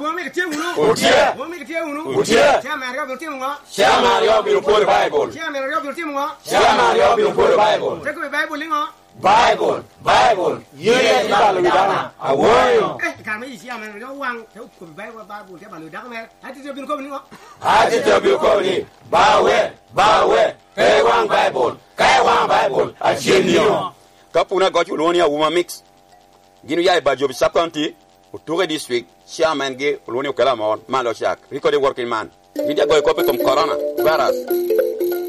make a team, We'll make a team, Chairman of your team, Chairman of your poor Bible. Chairman of your team, Chairman of your poor Bible. take a Bible, Bible. You get Baludana. I warn you. Come easy, I'm going to one to Bible, Baludana. I did have been coming up. I did tell you, Cody. Bow, pay one Bible, Kai one Bible, a genius. Kapuna got you only a woman mix. Guinea by Job Sapanti, who took it this week, Shaman Gay, Lonio Calamon, Malo Shack, recorded working man. Media boy copy from Corona, Varas.